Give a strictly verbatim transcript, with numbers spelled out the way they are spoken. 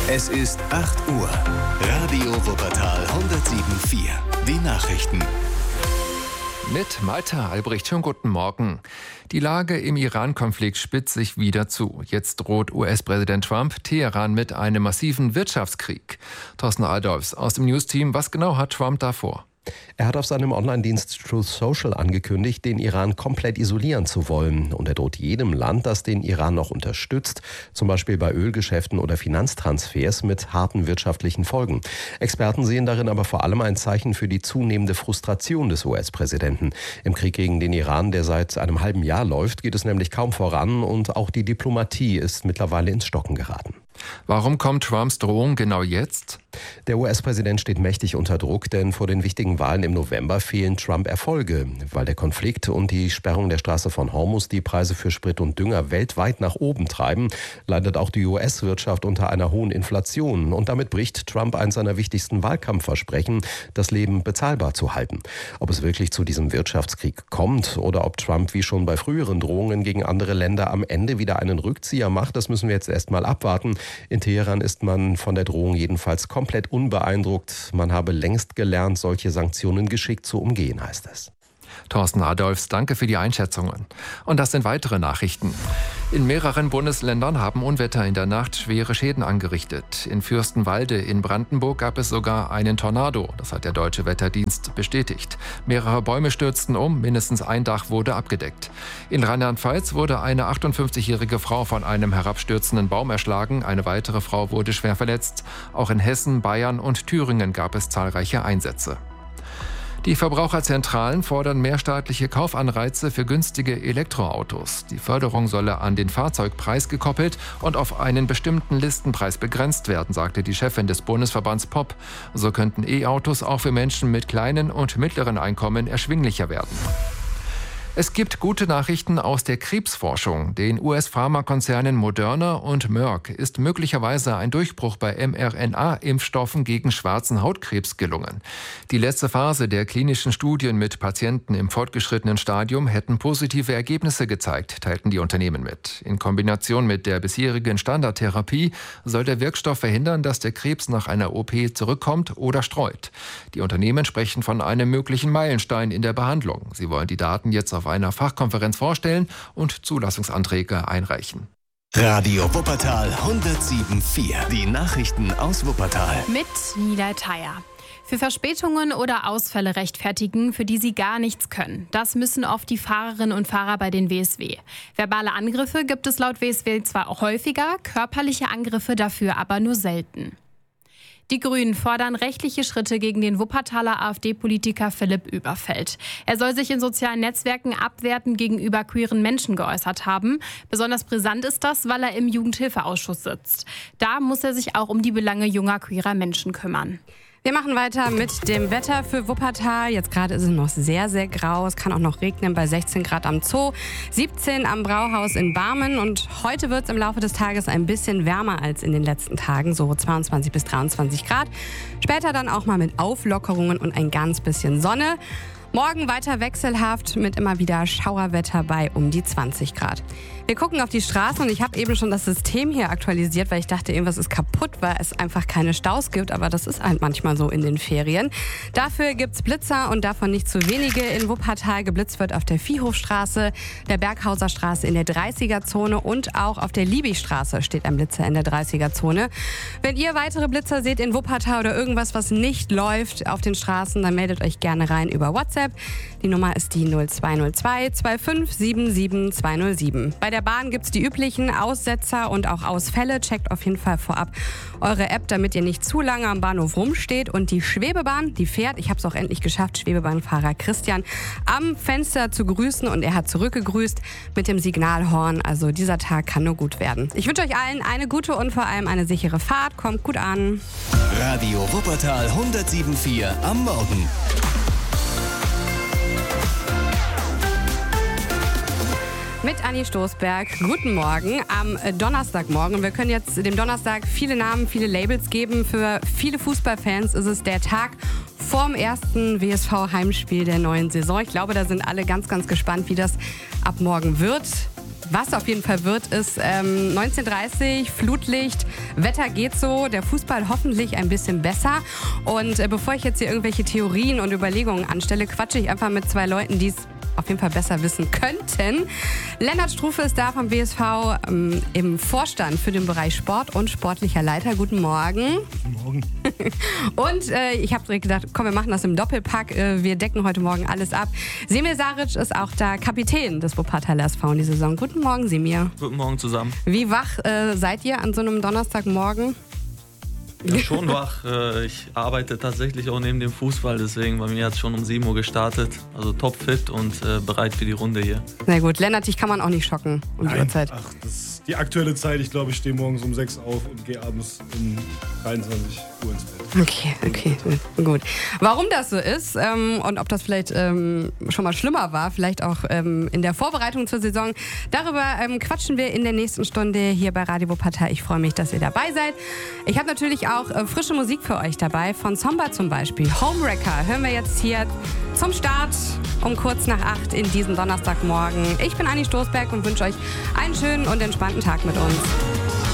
Es ist acht Uhr. Radio Wuppertal hundertsieben Komma vier. Die Nachrichten. Mit Malta Albrecht, schönen guten Morgen. Die Lage im Iran-Konflikt spitzt sich wieder zu. Jetzt droht U S-Präsident Trump Teheran mit einem massiven Wirtschaftskrieg. Thorsten Adolfs aus dem News-Team, was genau hat Trump da vor? Er hat auf seinem Online-Dienst Truth Social angekündigt, den Iran komplett isolieren zu wollen. Und er droht jedem Land, das den Iran noch unterstützt, zum Beispiel bei Ölgeschäften oder Finanztransfers, mit harten wirtschaftlichen Folgen. Experten sehen darin aber vor allem ein Zeichen für die zunehmende Frustration des U S-Präsidenten. Im Krieg gegen den Iran, der seit einem halben Jahr läuft, geht es nämlich kaum voran und auch die Diplomatie ist mittlerweile ins Stocken geraten. Warum kommt Trumps Drohung genau jetzt? Der U S-Präsident steht mächtig unter Druck, denn vor den wichtigen Wahlen im November fehlen Trump Erfolge. Weil der Konflikt und die Sperrung der Straße von Hormuz die Preise für Sprit und Dünger weltweit nach oben treiben, leidet auch die U S-Wirtschaft unter einer hohen Inflation. Und damit bricht Trump eines seiner wichtigsten Wahlkampfversprechen, das Leben bezahlbar zu halten. Ob es wirklich zu diesem Wirtschaftskrieg kommt oder ob Trump wie schon bei früheren Drohungen gegen andere Länder am Ende wieder einen Rückzieher macht, das müssen wir jetzt erst mal abwarten. In Teheran ist man von der Drohung jedenfalls komplett unbeeindruckt. Man habe längst gelernt, solche Sanktionen geschickt zu umgehen, heißt es. Thorsten Adolfs, danke für die Einschätzungen. Und das sind weitere Nachrichten. In mehreren Bundesländern haben Unwetter in der Nacht schwere Schäden angerichtet. In Fürstenwalde in Brandenburg gab es sogar einen Tornado. Das hat der Deutsche Wetterdienst bestätigt. Mehrere Bäume stürzten um, mindestens ein Dach wurde abgedeckt. In Rheinland-Pfalz wurde eine achtundfünfzigjährige Frau von einem herabstürzenden Baum erschlagen. Eine weitere Frau wurde schwer verletzt. Auch in Hessen, Bayern und Thüringen gab es zahlreiche Einsätze. Die Verbraucherzentralen fordern mehr staatliche Kaufanreize für günstige Elektroautos. Die Förderung solle an den Fahrzeugpreis gekoppelt und auf einen bestimmten Listenpreis begrenzt werden, sagte die Chefin des Bundesverbands P O P. So könnten E-Autos auch für Menschen mit kleinen und mittleren Einkommen erschwinglicher werden. Es gibt gute Nachrichten aus der Krebsforschung. Den U S-Pharmakonzernen Moderna und Merck ist möglicherweise ein Durchbruch bei mRNA-Impfstoffen gegen schwarzen Hautkrebs gelungen. Die letzte Phase der klinischen Studien mit Patienten im fortgeschrittenen Stadium hätten positive Ergebnisse gezeigt, teilten die Unternehmen mit. In Kombination mit der bisherigen Standardtherapie soll der Wirkstoff verhindern, dass der Krebs nach einer O P zurückkommt oder streut. Die Unternehmen sprechen von einem möglichen Meilenstein in der Behandlung. Sie wollen die Daten jetzt auf einer Fachkonferenz vorstellen und Zulassungsanträge einreichen. Radio Wuppertal hundertsieben Komma vier. Die Nachrichten aus Wuppertal. Mit Nila Theier. Für Verspätungen oder Ausfälle rechtfertigen, für die sie gar nichts können. Das müssen oft die Fahrerinnen und Fahrer bei den W S W. Verbale Angriffe gibt es laut W S W zwar auch häufiger, körperliche Angriffe dafür aber nur selten. Die Grünen fordern rechtliche Schritte gegen den Wuppertaler AfD-Politiker Philipp Überfeld. Er soll sich in sozialen Netzwerken abwertend gegenüber queeren Menschen geäußert haben. Besonders brisant ist das, weil er im Jugendhilfeausschuss sitzt. Da muss er sich auch um die Belange junger queerer Menschen kümmern. Wir machen weiter mit dem Wetter für Wuppertal. Jetzt gerade ist es noch sehr, sehr grau. Es kann auch noch regnen bei sechzehn Grad am Zoo, siebzehn am Brauhaus in Barmen. Und heute wird es im Laufe des Tages ein bisschen wärmer als in den letzten Tagen, so zweiundzwanzig bis dreiundzwanzig Grad. Später dann auch mal mit Auflockerungen und ein ganz bisschen Sonne. Morgen weiter wechselhaft mit immer wieder Schauerwetter bei um die zwanzig Grad. Wir gucken auf die Straße und ich habe eben schon das System hier aktualisiert, weil ich dachte, irgendwas ist kaputt, weil es einfach keine Staus gibt. Aber das ist halt manchmal so in den Ferien. Dafür gibt's Blitzer und davon nicht zu wenige. In Wuppertal geblitzt wird auf der Viehhofstraße, der Berghauser Straße in der dreißiger-Zone und auch auf der Liebigstraße steht ein Blitzer in der dreißiger-Zone. Wenn ihr weitere Blitzer seht in Wuppertal oder irgendwas, was nicht läuft auf den Straßen, dann meldet euch gerne rein über WhatsApp. Die Nummer ist die null zwei null zwei zwei fünf sieben sieben zwei null sieben. Bei der Bahn gibt es die üblichen Aussetzer und auch Ausfälle. Checkt auf jeden Fall vorab eure App, damit ihr nicht zu lange am Bahnhof rumsteht. Und die Schwebebahn, die fährt, ich habe es auch endlich geschafft, Schwebebahnfahrer Christian am Fenster zu grüßen. Und er hat zurückgegrüßt mit dem Signalhorn. Also dieser Tag kann nur gut werden. Ich wünsche euch allen eine gute und vor allem eine sichere Fahrt. Kommt gut an. Radio Wuppertal hundertsieben Komma vier am Morgen. Mit Anni Stoßberg. Guten Morgen am Donnerstagmorgen. Wir können jetzt dem Donnerstag viele Namen, viele Labels geben. Für viele Fußballfans ist es der Tag vorm ersten W S V-Heimspiel der neuen Saison. Ich glaube, da sind alle ganz, ganz gespannt, wie das ab morgen wird. Was auf jeden Fall wird, ist ähm, neunzehn Uhr dreißig, Flutlicht, Wetter geht so, der Fußball hoffentlich ein bisschen besser. Und äh, bevor ich jetzt hier irgendwelche Theorien und Überlegungen anstelle, quatsche ich einfach mit zwei Leuten, die es auf jeden Fall besser wissen könnten. Lennart Strufe ist da vom W S V ähm, im Vorstand für den Bereich Sport und sportlicher Leiter. Guten Morgen. Guten Morgen. Und äh, ich habe direkt gedacht, komm, wir machen das im Doppelpack. Äh, wir decken heute Morgen alles ab. Semir Saric ist auch da, Kapitän des Wuppertaler S V in die Saison. Guten Morgen, Semir. Guten Morgen zusammen. Wie wach äh, seid ihr an so einem Donnerstagmorgen? Ja, schon wach. Ich arbeite tatsächlich auch neben dem Fußball, deswegen bei mir hat es schon um sieben Uhr gestartet. Also topfit und äh, bereit für die Runde hier. Sehr gut. Lennart, dich kann man auch nicht schocken um die Nein, Uhrzeit. ach, das ist die aktuelle Zeit. Ich glaube, ich stehe morgens um sechs auf und gehe abends um dreiundzwanzig Uhr ins Bett. Okay, okay, gut. Warum das so ist ähm, und ob das vielleicht ähm, schon mal schlimmer war, vielleicht auch ähm, in der Vorbereitung zur Saison, darüber ähm, quatschen wir in der nächsten Stunde hier bei Radio Wuppertal. Ich freue mich, dass ihr dabei seid. Ich habe natürlich auch äh, frische Musik für euch dabei, von Zomba zum Beispiel. Homewrecker hören wir jetzt hier zum Start um kurz nach acht in diesem Donnerstagmorgen. Ich bin Anni Stoßberg und wünsche euch einen schönen und entspannten Tag mit uns.